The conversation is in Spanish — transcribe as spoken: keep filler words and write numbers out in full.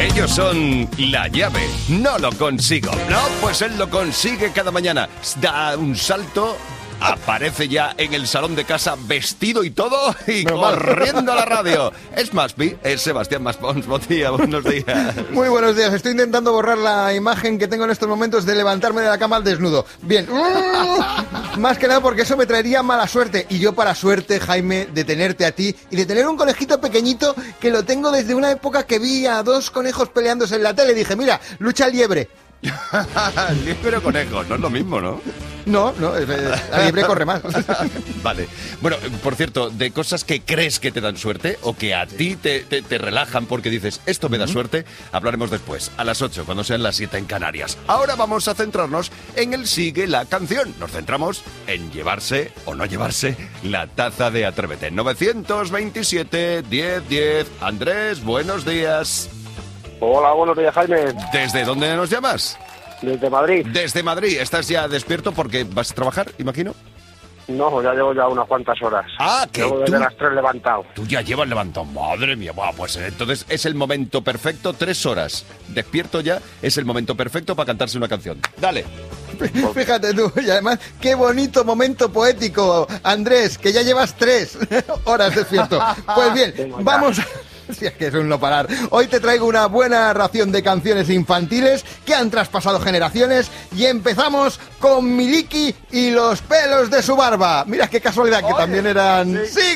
Ellos son La Llave. No lo consigo. No, pues él lo consigue cada mañana. Da un salto, aparece ya en el salón de casa vestido y todo y Pero corriendo a la radio. Es Maspi, es Sebastián Maspons. Buen día, buenos días. Muy buenos días. Estoy intentando borrar la imagen que tengo en estos momentos de levantarme de la cama al desnudo. Bien. Más que nada porque eso me traería mala suerte. Y yo para suerte, Jaime, de tenerte a ti y de tener un conejito pequeñito que lo tengo desde una época que vi a dos conejos peleándose en la tele. Dije, mira, lucha liebre. Liebre o conejo, no es lo mismo, ¿no? No, no, la liebre corre más. Vale. Bueno, por cierto, de cosas que crees que te dan suerte o que a ti te, te, te relajan porque dices, esto me da suerte, hablaremos después, a las ocho, cuando sean las siete en Canarias. Ahora vamos a centrarnos en el Sigue la Canción. Nos centramos en llevarse o no llevarse la taza de Atrévete. novecientos veintisiete, diez, diez. Andrés, buenos días. Hola, buenos días, Jaime. ¿Desde dónde nos llamas? Desde Madrid. Desde Madrid. ¿Estás ya despierto porque vas a trabajar, imagino? No, ya llevo ya unas cuantas horas. Ah, que Llevo desde tú, las tres levantado. tú ya llevas levantado. Madre mía, buah, pues entonces es el momento perfecto, tres horas. Despierto ya, es el momento perfecto para cantarse una canción. Dale. Fíjate tú, y además, qué bonito momento poético, Andrés, que ya llevas tres horas despierto. Pues bien, vamos... Si es que es un no parar. Hoy te traigo una buena ración de canciones infantiles que han traspasado generaciones y empezamos con Miliki y los pelos de su barba. Mira qué casualidad que Oye, también eran... sí. ¡Sigue